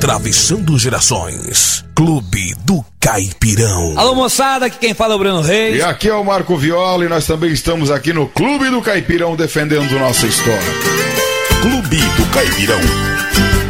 Atravessando gerações. Clube do Caipirão. Alô, moçada, aqui quem fala é o Breno Reis. E aqui é o Marco Viola e nós também estamos aqui no Clube do Caipirão defendendo nossa história. Clube do Caipirão.